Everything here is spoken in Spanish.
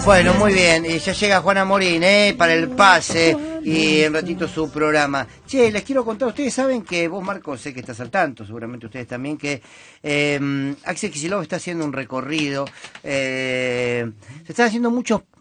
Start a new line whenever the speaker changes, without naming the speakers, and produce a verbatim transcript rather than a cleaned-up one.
Bueno, muy bien. Y ya llega Juana Morín, ¿eh? Para el pase y en ratito su programa. Che, les quiero contar, ustedes saben que vos, Marco, sé que estás al tanto, seguramente ustedes también, que eh, Axel Kicillof está haciendo un recorrido. Eh, se están haciendo muchos